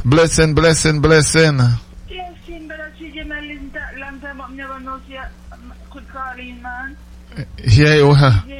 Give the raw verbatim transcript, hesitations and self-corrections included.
Blessing, blessing, blessing. Blessing, but I see you my long time, I've never known you could call in, man. Yeah, you have.